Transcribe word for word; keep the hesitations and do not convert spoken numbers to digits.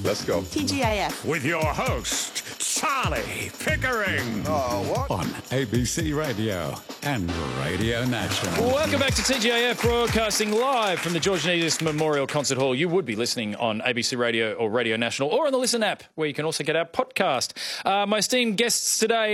Let's go. T G I F. With your host, Charlie Pickering. Oh, what? On A B C Radio and Radio National. Welcome back to T G I F, broadcasting live from the George Negus Memorial Concert Hall. You would be listening on A B C Radio or Radio National or on the Listen app, where you can also get our podcast. Uh, my esteemed guests today